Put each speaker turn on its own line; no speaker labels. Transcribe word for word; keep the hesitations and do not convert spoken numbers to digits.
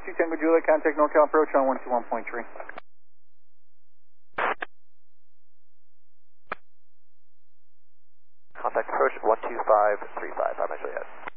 two Tango Juliet, contact NorCal approach on one two one point three.
Contact approach one two five three five, Papa Juliet.